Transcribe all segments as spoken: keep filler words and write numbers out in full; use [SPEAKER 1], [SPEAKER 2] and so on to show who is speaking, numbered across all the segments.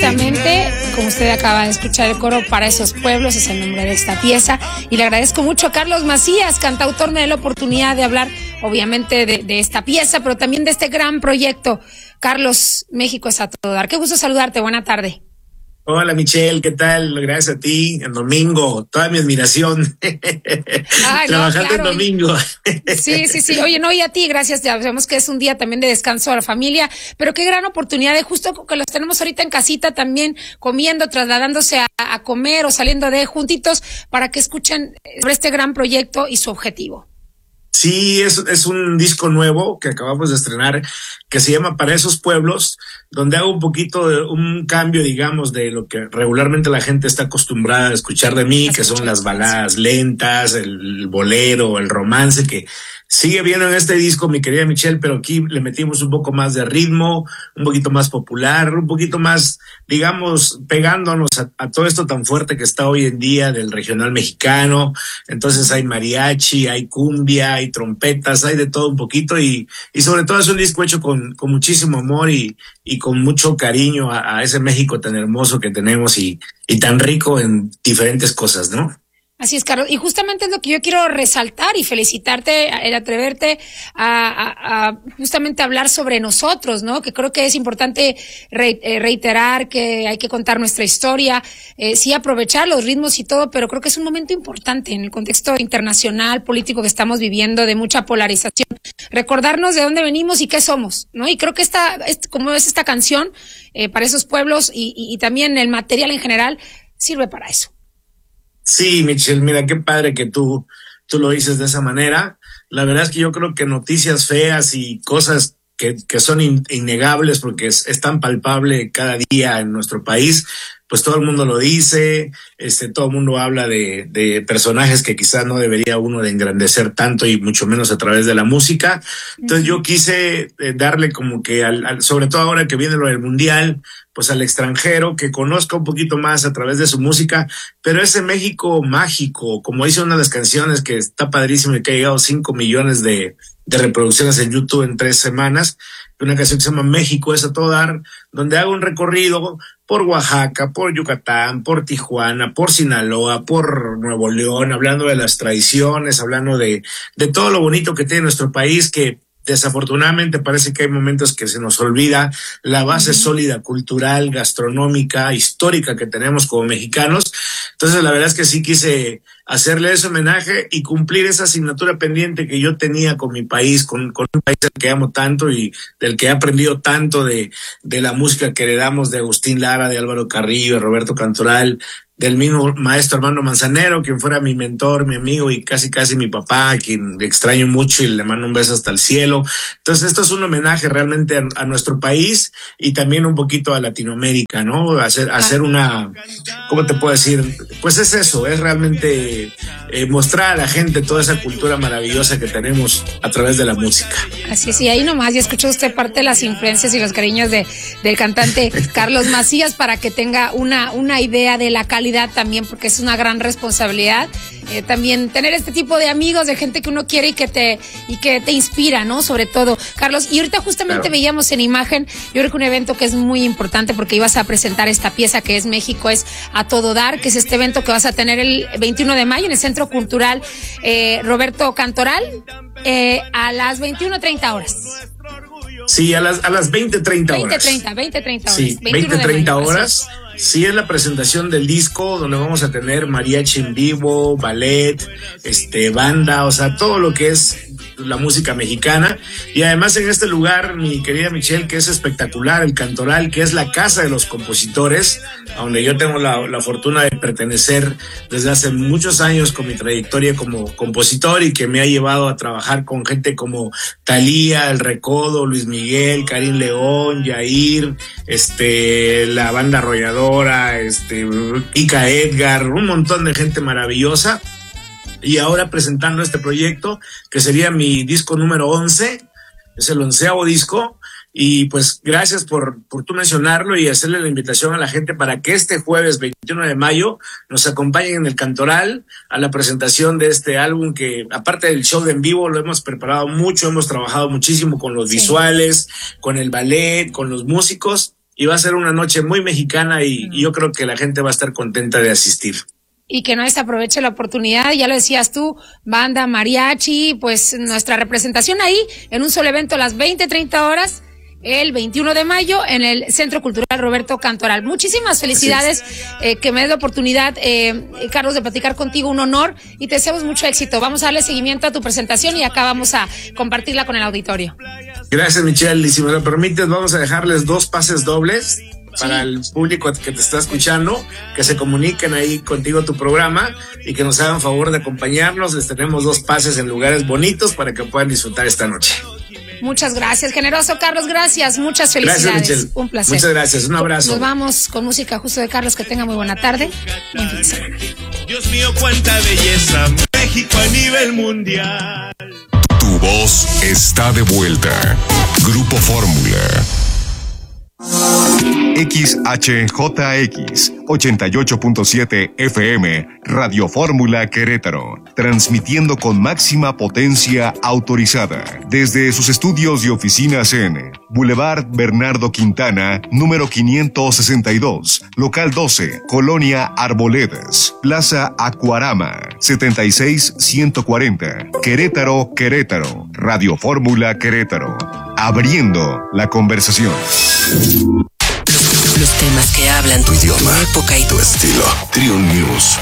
[SPEAKER 1] Exactamente, como usted acaba de escuchar el coro, Para esos pueblos es el nombre de esta pieza, y le agradezco mucho a Carlos Macías, cantautor. Me da la oportunidad de hablar obviamente de, de esta pieza, pero también de este gran proyecto. Carlos, México es a todo dar. Qué gusto saludarte, buena tarde.
[SPEAKER 2] Hola Michelle, ¿qué tal? Gracias a ti, en domingo, toda mi admiración. Ay, trabajando no, claro. En domingo.
[SPEAKER 1] Sí, sí, sí. Oye, no, y a ti, gracias. Ya sabemos que es un día también de descanso a la familia, pero qué gran oportunidad de justo que los tenemos ahorita en casita también, comiendo, trasladándose a, a comer o saliendo de juntitos para que escuchen sobre este gran proyecto y su objetivo.
[SPEAKER 2] Sí, es, es un disco nuevo que acabamos de estrenar que se llama Para esos pueblos, donde hago un poquito de un cambio, digamos, de lo que regularmente la gente está acostumbrada a escuchar de mí, que son las baladas lentas, el bolero, el romance, que sigue viendo en este disco, mi querida Michelle, pero aquí le metimos un poco más de ritmo, un poquito más popular, un poquito más, digamos, pegándonos a, a todo esto tan fuerte que está hoy en día del regional mexicano. Entonces hay mariachi, hay cumbia, hay trompetas, hay de todo un poquito, y, y sobre todo es un disco hecho con, con muchísimo amor y, y con mucho cariño a, a ese México tan hermoso que tenemos y, y tan rico en diferentes cosas, ¿no?
[SPEAKER 1] Así es, Carlos. Y justamente es lo que yo quiero resaltar y felicitarte, el atreverte a, a, a justamente hablar sobre nosotros, ¿no? Que creo que es importante re, eh, reiterar que hay que contar nuestra historia, eh, sí aprovechar los ritmos y todo, pero creo que es un momento importante en el contexto internacional, político que estamos viviendo, de mucha polarización. Recordarnos de dónde venimos y qué somos, ¿no? Y creo que esta, este, como es esta canción, eh, para esos pueblos y, y, y también el material en general, sirve para eso.
[SPEAKER 2] Sí, Michelle, mira, qué padre que tú, tú lo dices de esa manera. La verdad es que yo creo que noticias feas y cosas que, que son in, innegables porque es, es tan palpable cada día en nuestro país, pues todo el mundo lo dice, este, todo el mundo habla de, de personajes que quizás no debería uno de engrandecer tanto y mucho menos a través de la música. Entonces yo quise eh, darle como que, al, al, sobre todo ahora que viene lo del mundial, pues al extranjero, que conozca un poquito más a través de su música, pero ese México mágico, como dice una de las canciones que está padrísimo y que ha llegado cinco millones de, de reproducciones en YouTube en tres semanas, una canción que se llama México es a todo dar, donde hago un recorrido por Oaxaca, por Yucatán, por Tijuana, por Sinaloa, por Nuevo León, hablando de las tradiciones, hablando de, de todo lo bonito que tiene nuestro país, que desafortunadamente parece que hay momentos que se nos olvida la base sólida cultural, gastronómica, histórica que tenemos como mexicanos. Entonces la verdad es que sí quise hacerle ese homenaje y cumplir esa asignatura pendiente que yo tenía con mi país, con, con un país del que amo tanto y del que he aprendido tanto de, de la música que heredamos de Agustín Lara, de Álvaro Carrillo, de Roberto Cantoral, del mismo maestro Armando Manzanero, quien fuera mi mentor, mi amigo y casi casi mi papá, a quien le extraño mucho y le mando un beso hasta el cielo. Entonces esto es un homenaje realmente a, a nuestro país y también un poquito a Latinoamérica, ¿no? Hacer, hacer una, ¿cómo te puedo decir? Pues es eso, es realmente eh, mostrar a la gente toda esa cultura maravillosa que tenemos a través de la música.
[SPEAKER 1] Así es, y ahí nomás, ya escuchó usted parte de las influencias y los cariños de, del cantante Carlos Macías para que tenga una, una idea de la calidad también, porque es una gran responsabilidad eh, también tener este tipo de amigos, de gente que uno quiere y que te y que te inspira, ¿no? Sobre todo, Carlos. Y ahorita justamente claro. Veíamos en imagen, yo creo que un evento que es muy importante porque ibas a presentar esta pieza que es México es a todo dar, que es este evento que vas a tener el veintiuno de mayo en el Centro Cultural eh, Roberto Cantoral eh, a las veintiuno treinta horas.
[SPEAKER 2] Sí, a las a las veinte treinta horas.
[SPEAKER 1] veinte treinta, veinte treinta horas.
[SPEAKER 2] Sí, veinte treinta horas. Sí, es la presentación del disco donde vamos a tener mariachi en vivo, ballet, este, banda, o sea, todo lo que es la música mexicana. Y además en este lugar, mi querida Michelle, que es espectacular, el Cantoral, que es la casa de los compositores, a donde yo tengo la, la fortuna de pertenecer desde hace muchos años con mi trayectoria como compositor y que me ha llevado a trabajar con gente como Thalía, El Recodo, Luis Miguel, Karim León, Yair, este, la banda Arrolladora, este, Ica Edgar, un montón de gente maravillosa. Y ahora presentando este proyecto, que sería mi disco número once, es el onceavo disco, y pues gracias por, por tú mencionarlo y hacerle la invitación a la gente para que este jueves veintiuno de mayo nos acompañen en el Cantoral a la presentación de este álbum que, aparte del show de en vivo, lo hemos preparado mucho, hemos trabajado muchísimo con los sí. visuales, con el ballet, con los músicos. y va a ser una noche muy mexicana y, y yo creo que la gente va a estar contenta de asistir.
[SPEAKER 1] Y que no desaproveche la oportunidad, ya lo decías tú, banda, mariachi, pues nuestra representación ahí en un solo evento a las veinte, treinta horas, el veintiuno de mayo en el Centro Cultural Roberto Cantoral. Muchísimas felicidades, eh, que me des la oportunidad, eh, Carlos, de platicar contigo, un honor, y te deseamos mucho éxito. Vamos a darle seguimiento a tu presentación y acá vamos a compartirla con el auditorio.
[SPEAKER 2] Gracias, Michelle, y si me lo permites, vamos a dejarles dos pases dobles para el público que te está escuchando, que se comuniquen ahí contigo tu programa y que nos hagan favor de acompañarnos. Les tenemos dos pases en lugares bonitos para que puedan disfrutar esta noche.
[SPEAKER 1] Muchas gracias, generoso Carlos, gracias, muchas felicidades.
[SPEAKER 2] Gracias, Michelle.
[SPEAKER 1] Un placer.
[SPEAKER 2] Muchas gracias, un abrazo.
[SPEAKER 1] Nos vamos con música justo de Carlos, que tenga muy buena tarde. Buen fin de semana.
[SPEAKER 3] Dios mío, cuánta belleza, México a nivel mundial.
[SPEAKER 4] Tu voz está de vuelta. Grupo Fórmula. X H J X ochenta y ocho punto siete F M, Radio Fórmula Querétaro, transmitiendo con máxima potencia autorizada desde sus estudios y oficinas en Boulevard Bernardo Quintana, número quinientos sesenta y dos, local doce, Colonia Arboledas, Plaza Acuarama, setenta y seis ciento cuarenta, Querétaro, Querétaro, Radio Fórmula Querétaro, abriendo la conversación.
[SPEAKER 5] Los temas que hablan tu idioma, tu época y tu estilo.
[SPEAKER 4] Triun News.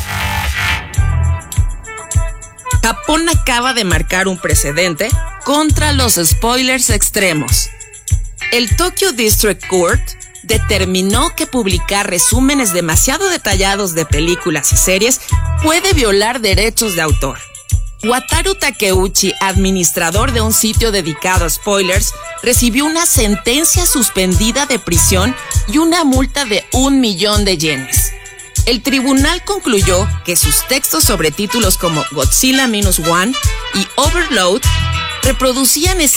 [SPEAKER 6] Japón acaba de marcar un precedente contra los spoilers extremos. El Tokyo District Court determinó que publicar resúmenes demasiado detallados de películas y series puede violar derechos de autor. Wataru Takeuchi, administrador de un sitio dedicado a spoilers, recibió una sentencia suspendida de prisión y una multa de un millón de yenes. El tribunal concluyó que sus textos sobre títulos como Godzilla Minus One y Overload reproducían escenas